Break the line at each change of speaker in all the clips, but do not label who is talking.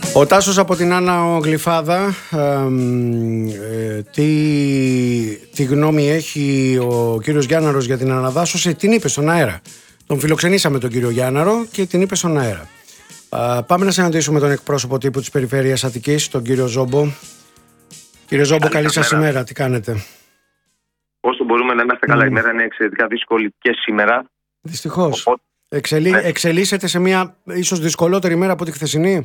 Ο Τάσος από την Άννα Γλυφάδα, τι γνώμη έχει ο κύριος Γιάνναρος για την αναδάσωση, την είπε στον αέρα. Τον φιλοξενήσαμε τον κύριο Γιάνναρο και την είπε στον αέρα. Πάμε να συναντήσουμε τον εκπρόσωπο τύπου της Περιφέρειας Αττικής, τον κύριο Ζόμπο. Κύριε Ζόμπο, καλή σας ημέρα, τι κάνετε?
Όσο μπορούμε να είμαστε καλά, η μέρα είναι εξαιρετικά δύσκολη και σήμερα.
Δυστυχώς. Εξελίσσεται σε μια ίσως δυσκολότερη μέρα από τη χθεσινή.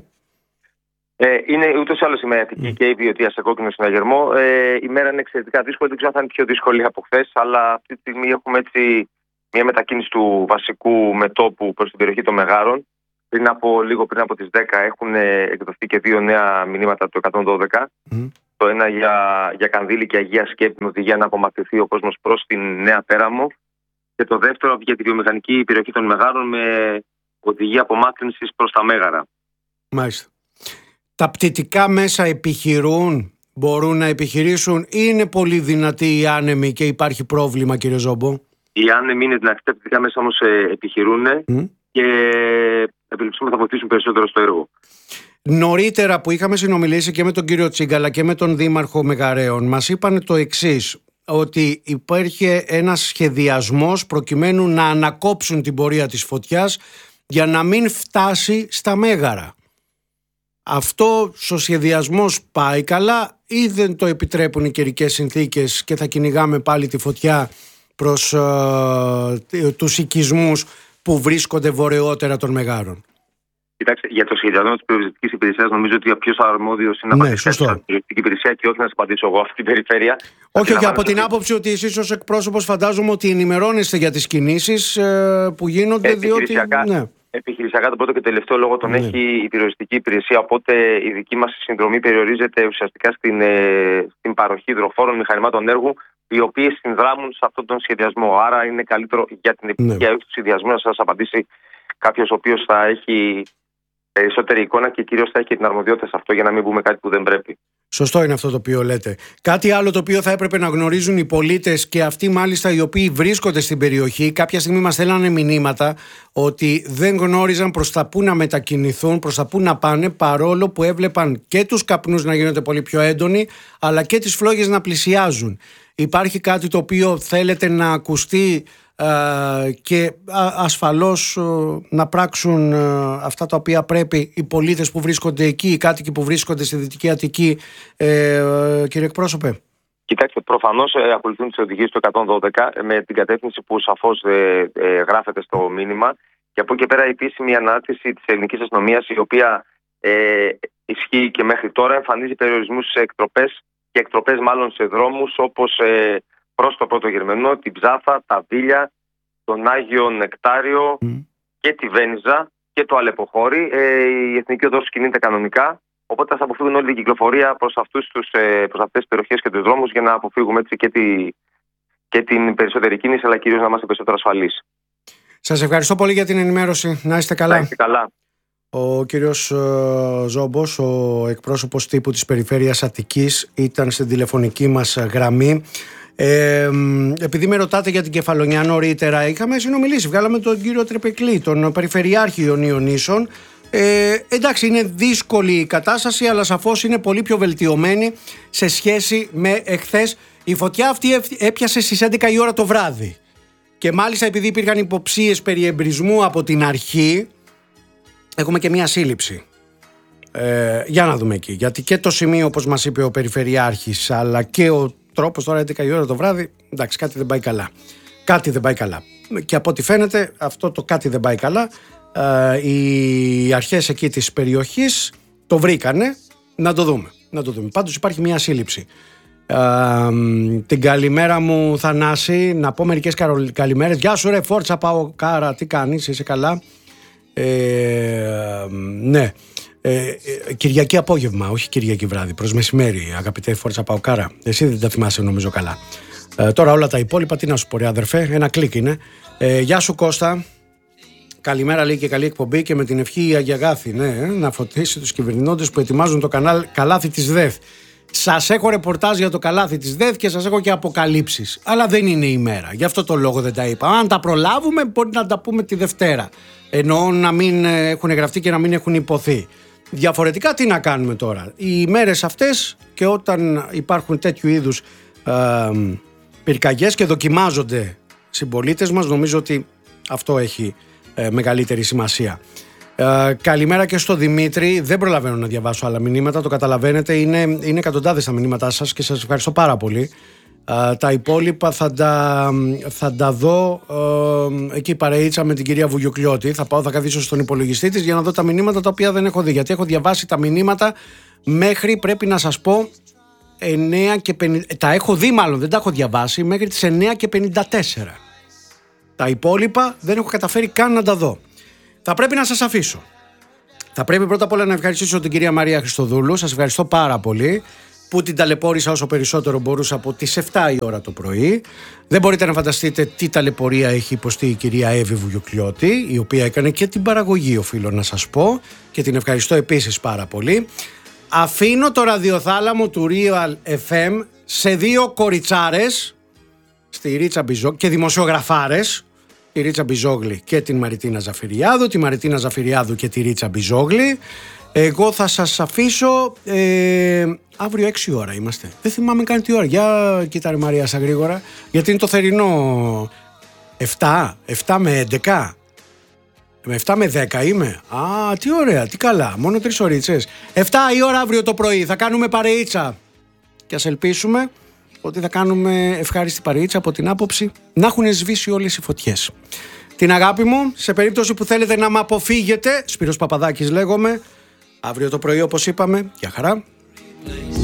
Είναι ούτως ή άλλως η μέρα και η βιωτεία σε κόκκινο συναγερμό. Η μέρα είναι εξαιρετικά δύσκολη, δεν ξέρω αν θα είναι πιο δύσκολη από χθες, αλλά αυτή τη στιγμή έχουμε έτσι μια μετακίνηση του βασικού μετώπου προς την περιοχή των Μεγάρων. Λίγο πριν από τις 10 έχουν εκδοθεί και 2 νέα μηνύματα του 112. Το ένα για Κανδύλη και Αγία Σκέπη με οδηγία να απομακρυνθεί ο κόσμος προς την Νέα Πέραμο. Και το δεύτερο για τη βιομηχανική περιοχή των Μεγάρων με οδηγία απομάκρυνσης προς τα Μέγαρα.
Μάλιστα. Τα πτυτικά μέσα επιχειρούν, μπορούν να επιχειρήσουν ή είναι πολύ δυνατοί οι άνεμοι και υπάρχει πρόβλημα, κύριε Ζόμπο?
Οι άνεμοι είναι δυνατοί, τα πτυτικά μέσα όμως επιχειρούν και επιληψούμε θα βοηθήσουν περισσότερο στο έργο.
Νωρίτερα που είχαμε συνομιλήσει και με τον κύριο Τσίγκαλα και με τον Δήμαρχο Μεγαρέων, μας είπαν το εξής, ότι υπάρχει ένας σχεδιασμός προκειμένου να ανακόψουν την πορεία της φωτιάς για να μην φτάσει στα Μέγαρα. Αυτό ο σχεδιασμός πάει καλά ή δεν το επιτρέπουν οι καιρικές συνθήκες και θα κυνηγάμε πάλι τη φωτιά προς τους οικισμούς που βρίσκονται βορειότερα των Μεγάρων?
Κοιτάξτε, για το σχεδιασμό της πυροσβεστικής υπηρεσίας νομίζω ότι ο πιο αρμόδιος είναι να απαντήσει στην πυροσβεστική υπηρεσία και όχι να σας απαντήσω εγώ αυτή την περιφέρεια.
Όχι, από την άποψη ότι εσείς ως εκπρόσωπος φαντάζομαι ότι ενημερώνεστε για τις κινήσεις που γίνονται, διότι...
Επιχειρησιακά τον πρώτο και τελευταίο λόγο τον έχει η πυροσβεστική υπηρεσία, οπότε η δική μας συνδρομή περιορίζεται ουσιαστικά στην παροχή υδροφόρων μηχανημάτων έργου, οι οποίοι συνδράμουν σε αυτόν τον σχεδιασμό. Άρα είναι καλύτερο για την επιτυχία του σχεδιασμού να σας απαντήσει κάποιος ο οποίος θα έχει περισσότερη εικόνα και κυρίως θα έχει και την αρμοδιότητα σε αυτό, για να μην πούμε κάτι που δεν πρέπει.
Σωστό είναι αυτό το οποίο λέτε. Κάτι άλλο το οποίο θα έπρεπε να γνωρίζουν οι πολίτες και αυτοί μάλιστα οι οποίοι βρίσκονται στην περιοχή, κάποια στιγμή μας στέλνανε μηνύματα ότι δεν γνώριζαν προς τα πού να μετακινηθούν, προς τα πού να πάνε, παρόλο που έβλεπαν και τους καπνούς να γίνονται πολύ πιο έντονοι, αλλά και τις φλόγες να πλησιάζουν. Υπάρχει κάτι το οποίο θέλετε να ακουστεί και ασφαλώς να πράξουν αυτά τα οποία πρέπει οι πολίτες που βρίσκονται εκεί, οι κάτοικοι που βρίσκονται στη Δυτική Αττική, κύριε εκπρόσωπε?
Κοιτάξτε, προφανώς ακολουθούν τις οδηγίες του 112 με την κατεύθυνση που σαφώς γράφεται στο μήνυμα, και από εκεί πέρα η επίσημη ανάρτηση της ελληνικής αστυνομίας, η οποία ισχύει και μέχρι τώρα, εμφανίζει περιορισμούς σε εκτροπές και εκτροπές μάλλον σε δρόμους όπως προς το Πρώτο Γερμανό, την Ψάθα, τα Βίλια, τον Άγιο Νεκτάριο και τη Βένιζα και το Αλεποχώρι. Η Εθνική Οδός κινείται κανονικά, οπότε θα αποφύγουν όλη την κυκλοφορία προς αυτές τις περιοχές και τους δρόμους, για να αποφύγουμε έτσι και την περισσότερη κίνηση, αλλά κυρίως να είμαστε περισσότερο ασφαλείς.
Σας ευχαριστώ πολύ για την ενημέρωση. Να είστε καλά.
Να είστε καλά.
Ο κύριος Ζόμπος, ο εκπρόσωπος τύπου της Περιφέρειας Αττικής, ήταν στην τηλεφωνική μας γραμμή. Επειδή με ρωτάτε για την Κεφαλονιά νωρίτερα, είχαμε συνομιλήσει, βγάλαμε τον κύριο Τρεπεκλή, τον Περιφερειάρχη Ιωνίων Νήσων. Εντάξει, είναι δύσκολη η κατάσταση, αλλά σαφώς είναι πολύ πιο βελτιωμένη σε σχέση με εχθές. Η φωτιά αυτή έπιασε στις 11 η ώρα το βράδυ και μάλιστα επειδή υπήρχαν υποψίες περί εμπρισμού από την αρχή, έχουμε και μία σύλληψη. Για να δούμε εκεί, γιατί και το σημείο, όπως μας είπε ο Περιφερειάρχης, αλλά και ο τρόπος τώρα 11 η ώρα το βράδυ, εντάξει, κάτι δεν πάει καλά. Κάτι δεν πάει καλά. Και από ό,τι φαίνεται αυτό το κάτι δεν πάει καλά, οι αρχές εκεί της περιοχής το βρήκανε. Να το δούμε. Πάντως υπάρχει μια σύλληψη. Την καλημέρα μου, Θανάση, να πω μερικές καλημέρες. Γεια σου ρε Φόρτσα Παοκάρα, τι κάνεις, είσαι καλά? Ναι. Κυριακή απόγευμα, όχι Κυριακή βράδυ, προς μεσημέρι, αγαπητέ Φόρτσα Παοκάρα. Εσύ δεν τα θυμάσαι νομίζω καλά. Τώρα όλα τα υπόλοιπα τι να σου πω ρε αδερφέ, ένα κλικ είναι. Γεια σου Κώστα. Καλημέρα, λέει, και καλή εκπομπή, και με την ευχή η Αγία Αγάθη, να φωτίσει τους κυβερνώντες που ετοιμάζουν το καλάθι της ΔΕΘ. Σας έχω ρεπορτάζ για το καλάθι της ΔΕΘ και σας έχω και αποκαλύψεις. Αλλά δεν είναι η μέρα. Γι' αυτό το λόγο δεν τα είπα. Αν τα προλάβουμε, μπορεί να τα πούμε τη Δευτέρα. Εννοώ να μην έχουν γραφτεί και να μην έχουν υποθεί. Διαφορετικά τι να κάνουμε τώρα? Οι μέρες αυτές και όταν υπάρχουν τέτοιου είδους πυρκαγιές και δοκιμάζονται συμπολίτες μας, νομίζω ότι αυτό έχει μεγαλύτερη σημασία. Καλημέρα και στο Δημήτρη. Δεν προλαβαίνω να διαβάσω άλλα μηνύματα, το καταλαβαίνετε, είναι εκατοντάδες τα μηνύματά σας και σας ευχαριστώ πάρα πολύ. Τα υπόλοιπα θα τα δω εκεί παρεΐτσα με την κυρία Βουγιουκλιώτη. Θα καθίσω στον υπολογιστή της για να δω τα μηνύματα τα οποία δεν έχω δει, γιατί έχω διαβάσει τα μηνύματα μέχρι, πρέπει να σας πω, 9:50. Τα έχω δει μάλλον, δεν τα έχω διαβάσει, μέχρι τις 9:54. Τα υπόλοιπα δεν έχω καταφέρει καν να τα δω. Θα πρέπει να σας αφήσω. Θα πρέπει πρώτα απ' όλα να ευχαριστήσω την κυρία Μαρία Χριστοδούλου. Σας ευχαριστώ πάρα πολύ που την ταλαιπώρησα όσο περισσότερο μπορούσα από τις 7 η ώρα το πρωί. Δεν μπορείτε να φανταστείτε τι ταλαιπωρία έχει υποστεί η κυρία Εύη Βουγιουκλιώτη, η οποία έκανε και την παραγωγή, οφείλω να σας πω, και την ευχαριστώ επίσης πάρα πολύ. Αφήνω το ραδιοθάλαμο του Real FM σε 2 κοριτσάρες, στη Ρίτσα Μπιζόγλη, και δημοσιογραφάρες, τη Ρίτσα Μπιζόγλη και την Μαριτίνα Ζαφυριάδου, τη Μαριτίνα Ζαφυριάδου και τη Ρίτσα Μπιζόγλη. Εγώ θα σας αφήσω αύριο 6 ώρα είμαστε. Δεν θυμάμαι καν τι ώρα. Για κοίταρε Μαρία σαν γρήγορα. Γιατί είναι το θερινό 7 με 11. Με 7 με 10 είμαι. Α, τι ωραία, τι καλά. Μόνο 3 ωρίτσες. 7 η ώρα αύριο το πρωί. Θα κάνουμε παρεΐτσα. Και ας ελπίσουμε ότι θα κάνουμε ευχάριστη παρεΐτσα από την άποψη να έχουν σβήσει όλες οι φωτιές. Την αγάπη μου, σε περίπτωση που θέλετε να με αποφύγετε, Σπύρος Παπαδάκης λέγομαι. Αύριο το πρωί, όπως είπαμε, για χαρά.